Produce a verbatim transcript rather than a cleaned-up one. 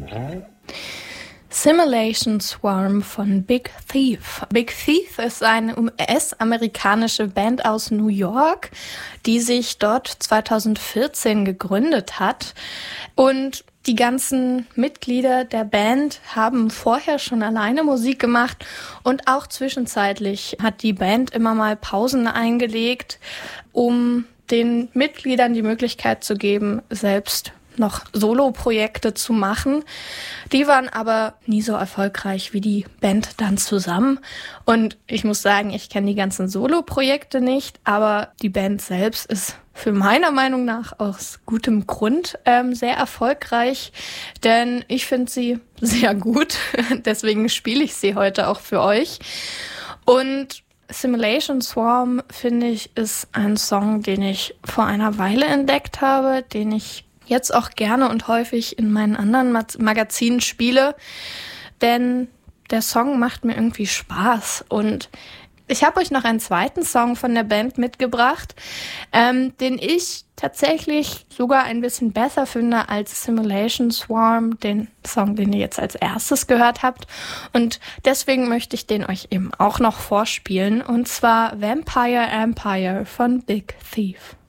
Simulation Swarm von Big Thief. Big Thief ist eine U S-amerikanische Band aus New York, die sich dort zweitausendvierzehn gegründet hat. Und die ganzen Mitglieder der Band haben vorher schon alleine Musik gemacht und auch zwischenzeitlich hat die Band immer mal Pausen eingelegt, um den Mitgliedern die Möglichkeit zu geben, selbst noch Solo-Projekte zu machen. Die waren aber nie so erfolgreich wie die Band dann zusammen. Und ich muss sagen, ich kenne die ganzen Solo-Projekte nicht, aber die Band selbst ist für meiner Meinung nach aus gutem Grund ähm, sehr erfolgreich, denn ich finde sie sehr gut. Deswegen spiele ich sie heute auch für euch. Und Simulation Swarm, finde ich, ist ein Song, den ich vor einer Weile entdeckt habe, den ich jetzt auch gerne und häufig in meinen anderen Magazinen spiele, denn der Song macht mir irgendwie Spaß. Und ich habe euch noch einen zweiten Song von der Band mitgebracht, ähm, den ich tatsächlich sogar ein bisschen besser finde als Simulation Swarm, den Song, den ihr jetzt als erstes gehört habt. Und deswegen möchte ich den euch eben auch noch vorspielen, und zwar Vampire Empire von Big Thief.